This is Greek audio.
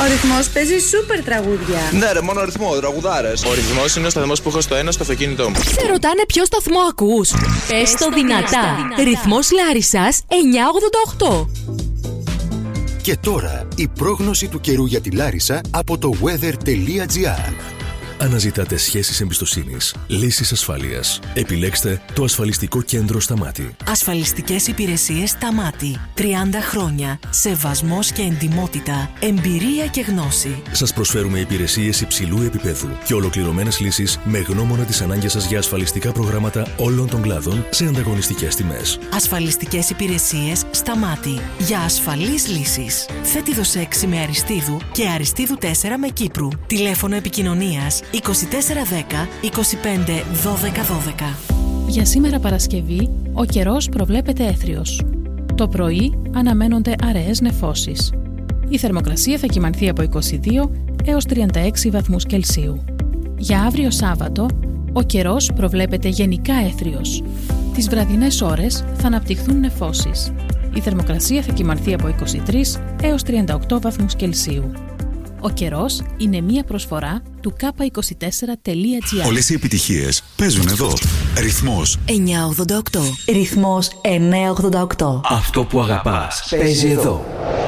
Ο Ρυθμός παίζει σούπερ τραγούδια. Ναι, ρε, μόνο ρυθμό, τραγουδάρες. Ο Ρυθμός είναι ο σταθμός που έχω στο ένα στο αυτοκίνητό μου. Σε ρωτάνε ποιο σταθμό ακούς. Πες το δυνατά. Ρυθμός Λάρισσας 988. Και τώρα η πρόγνωση του καιρού για τη Λάρισα από το weather.gr. Αναζητάτε σχέσεις εμπιστοσύνης, λύσεις ασφάλειας. Επιλέξτε το ασφαλιστικό κέντρο Σταμάτη. Ασφαλιστικές υπηρεσίες Σταμάτη. 30 χρόνια. Σεβασμός και εντιμότητα. Εμπειρία και γνώση. Σας προσφέρουμε υπηρεσίες υψηλού επίπεδου και ολοκληρωμένες λύσεις με γνώμονα τις ανάγκες σας για ασφαλιστικά προγράμματα όλων των κλάδων σε ανταγωνιστικές τιμές. Ασφαλιστικές υπηρεσίες Σταμάτη. Για ασφαλείς λύσεις. Θέτιδος 6 με Αριστείδου και Αριστείδου 4 με Κύπρου. Τηλέφωνο επικοινωνίας 2410 25 12 12. Για σήμερα Παρασκευή, ο καιρός προβλέπεται έθριος. Το πρωί αναμένονται αραιές νεφώσεις. Η θερμοκρασία θα κυμανθεί από 22 έως 36 βαθμούς Κελσίου. Για αύριο Σάββατο, ο καιρός προβλέπεται γενικά έθριος. Τις βραδινές ώρες θα αναπτυχθούν νεφώσεις. Η θερμοκρασία θα κυμανθεί από 23 έως 38 βαθμούς Κελσίου. Ο καιρός είναι μία προσφορά του k24.gr. Όλες οι επιτυχίες παίζουν εδώ. Ρυθμός 988. Ρυθμός 988. Αυτό που αγαπάς παίζει εδώ.